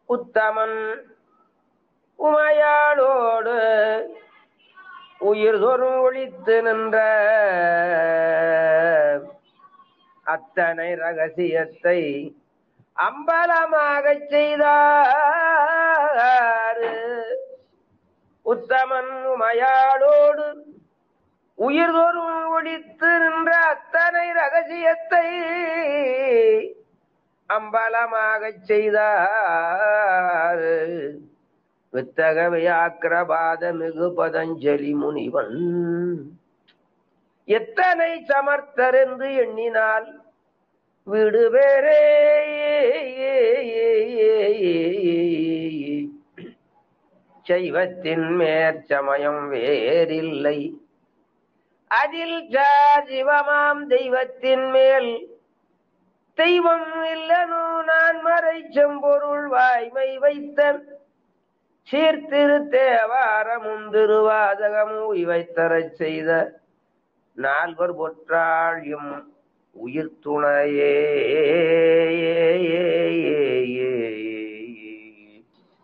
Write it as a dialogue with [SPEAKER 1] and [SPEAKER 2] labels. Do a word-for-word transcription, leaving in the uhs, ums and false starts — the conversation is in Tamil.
[SPEAKER 1] உத்தமன் உமையாளோடு உயிர் தோறும் ஒழித்து நின்ற அத்தனை ரகசியத்தை அம்பலமாக செய்தார். உத்தமன் உமையாளோடு உயிர் தோறும் ஒழித்து நின்ற அத்தனை ரகசியத்தை அம்பலமாக செய்தார். வித்தகவையாக்கிரபாத மிகு பதஞ்சலி முனிவன் எத்தனை சமர்த்தர் என்று எண்ணினால் வீடு வேறே சைவத்தின் மேற்சமயம் வேறில்லை. அதில் ஜாதிவமாம் தெய்வத்தின் மேல் தெய்வம் இல்லனு நான் மறை செம்பொருள் வாய்மை வைத்த சீர்திரு தேவாரமும் திருவாதகமும் இவைத்தரச் செய்த நால்வர் பொற்றாழியும் உயிர் துணையே.